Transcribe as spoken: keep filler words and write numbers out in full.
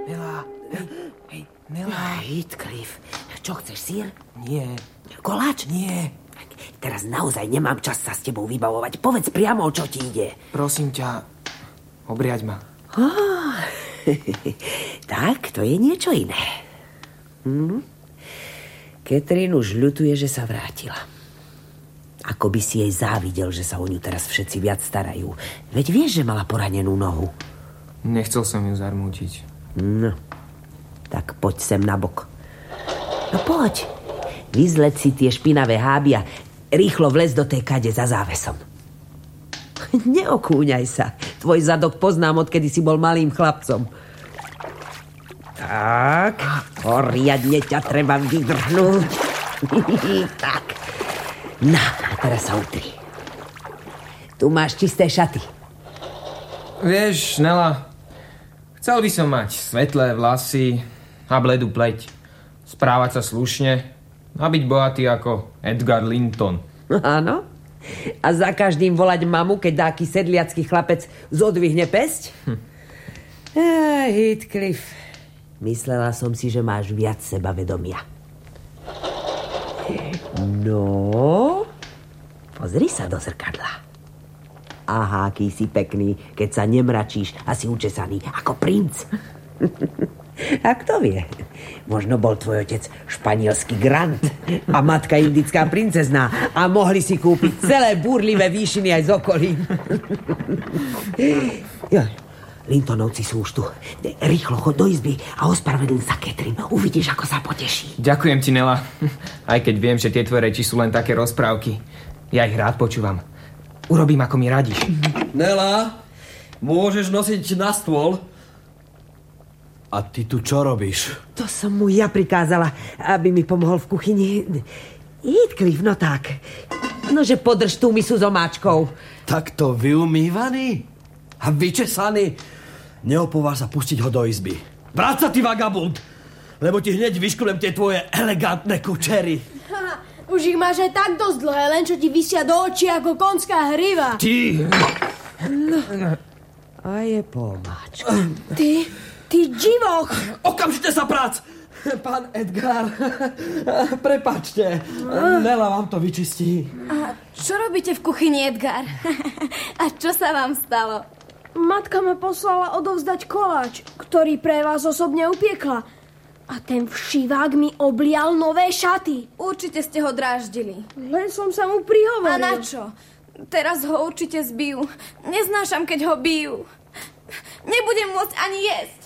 Nela, hej, hej, Nela. Heathcliff, čo chceš, sír? Nie. Koláč? Nie. Teraz naozaj nemám čas sa s tebou vybavovať. Povedz priamo, o čo ti ide. Prosím ťa, obriaď ma. Oh, tak, to je niečo iné. Hm? Catherine už ľutuje, že sa vrátila. Ako by si jej závidel, že sa o ňu teraz všetci viac starajú. Veď vieš, že mala poranenú nohu. Nechcel som ju zarmútiť. No, tak poď sem nabok. No poď. Vyzleď si tie špinavé háby a rýchlo vlez do tej kade za závesom. Neokúňaj sa. Tvoj zadok poznám, odkedy si bol malým chlapcom. Tak, poriadne ťa treba vydrhnúť. Tak. No, a teraz sa utri. Tu máš čisté šaty. Vieš, Nela, chcel by som mať svetlé vlasy a bledú pleť. Správať sa slušne a byť bohatý ako Edgar Linton. Áno. A za každým volať mamu, keď dáky sedliacky chlapec zodvihne pesť? Hm. Ah, Heathcliff, myslela som si, že máš viac sebavedomia. No, pozri sa do zrkadla. Aha, aký si pekný, keď sa nemračíš a si učesaný ako princ. A kto vie, možno bol tvoj otec španielský grant a matka indická princezná a mohli si kúpiť celé búrlivé výšiny aj z okolí. Joj, Lintonovci sú už tu. Rýchlo choď do izby a ospravedlň sa Catherine. Uvidíš, ako sa poteší. Ďakujem ti, Nela. Aj keď viem, že tie tvoje reči sú len také rozprávky. Ja ich rád počúvam. Urobím, ako mi radíš. Nela, môžeš nosiť na stôl. A ty tu čo robíš? To som mu ja prikázala, aby mi pomohol v kuchyni. Heathcliff, no tak. Nože podrž tú misu s omáčkou. Takto vyumývaný a vyčesaný. Neopováž sa pustiť ho do izby. Vráť sa, ty vagabund, lebo ti hneď vyškulem tie tvoje elegantné kučery. Ha, už ich máš aj tak dosť dlhé, len čo ti vysia do očí ako konská hriva. Ty! No. A je pomáčka. Ty, ty divoch! Okamžite sa prác! Pán Edgar, prepáčte, Nela vám to vyčistí. A čo robíte v kuchyni, Edgar? A čo sa vám stalo? Matka ma poslala odovzdať koláč, ktorý pre vás osobne upiekla. A ten všivák mi oblial nové šaty. Určite ste ho dráždili. Len som sa mu prihovoril. A na čo? Teraz ho určite zbijú. Neznášam, keď ho bijú. Nebudem môcť ani jesť.